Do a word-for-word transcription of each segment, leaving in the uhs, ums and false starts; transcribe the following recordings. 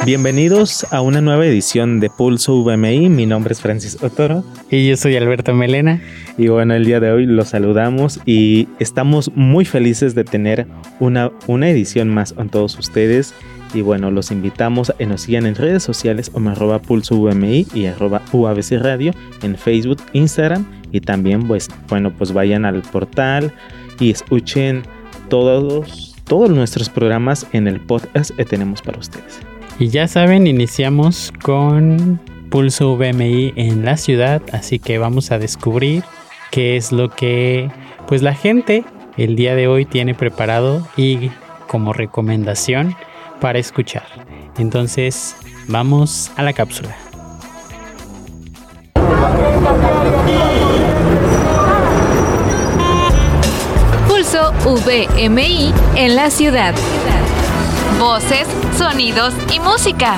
Bienvenidos a una nueva edición de Pulso V M I. Mi nombre es Francisco Toro. Y yo soy Alberto Melena. Y bueno, el día de hoy los saludamos y estamos muy felices de tener una, una edición más con todos ustedes. Y bueno, los invitamos a que nos sigan en redes sociales como arroba Pulso V M I y arroba U A B C Radio en Facebook, Instagram. Y también, pues, bueno, pues vayan al portal y escuchen todos, todos nuestros programas en el podcast que tenemos para ustedes. Y ya saben, iniciamos con Pulso V M I en la ciudad, así que vamos a descubrir qué es lo que pues la gente el día de hoy tiene preparado y como recomendación para escuchar. Entonces, vamos a la cápsula. Pulso V M I en la ciudad. Voces, sonidos y música.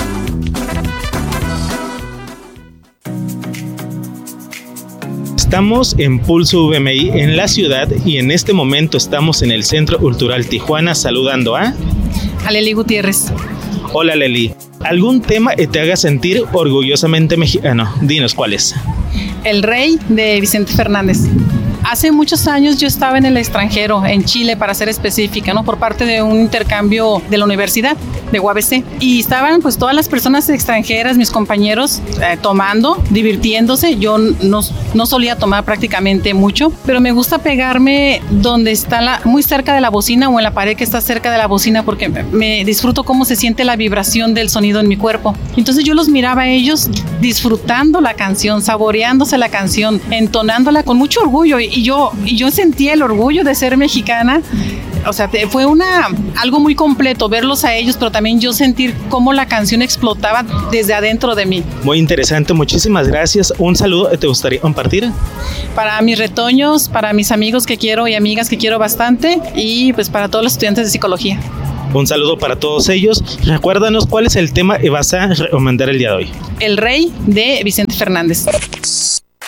Estamos en Pulso V M I en la ciudad y en este momento estamos en el Centro Cultural Tijuana saludando a... a Leli Gutiérrez. Hola Leli, ¿algún tema que te haga sentir orgullosamente mexicano? Dinos cuál es. El Rey de Vicente Fernández. Hace muchos años yo estaba en el extranjero, en Chile para ser específica, ¿no? Por parte de un intercambio de la universidad de U A B C. Y estaban pues todas las personas extranjeras, mis compañeros, eh, tomando, divirtiéndose. Yo no, no solía tomar prácticamente mucho, pero me gusta pegarme donde está la, muy cerca de la bocina o en la pared que está cerca de la bocina porque me, me disfruto cómo se siente la vibración del sonido en mi cuerpo. Entonces yo los miraba a ellos disfrutando la canción, saboreándose la canción, entonándola con mucho orgullo. Y yo, y yo sentía el orgullo de ser mexicana. O sea, te, fue una, algo muy completo verlos a ellos, pero también yo sentir cómo la canción explotaba desde adentro de mí. Muy interesante, muchísimas gracias. Un saludo, ¿te gustaría compartir? Para mis retoños, para mis amigos que quiero y amigas que quiero bastante, y pues para todos los estudiantes de psicología. Un saludo para todos ellos. Recuérdanos cuál es el tema que vas a recomendar el día de hoy. El Rey de Vicente Fernández.